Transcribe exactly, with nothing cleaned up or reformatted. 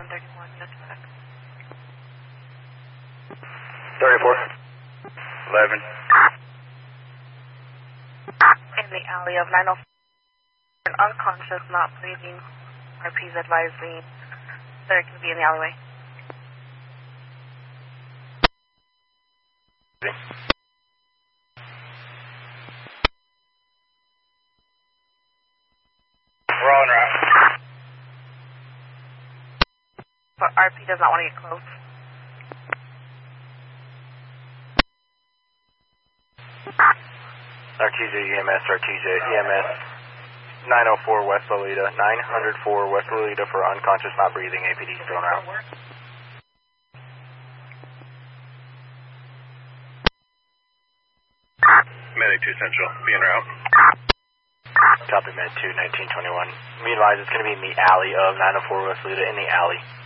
one thirty-one, units back. thirty-four. eleven. In the alley of nine oh four, unconscious, not breathing. R P's advising that it can be in the alleyway. We're all en route. But R P does not want to get close. R T J E M S, R T J E M S, nine oh four West Lolita, nine oh four West Lolita for unconscious, not breathing, A P D still en route. Med two Central, be en route. Copy Med two, nineteen twenty-one. We advise it's going to be in the alley of nine oh four West Lolita, in the alley.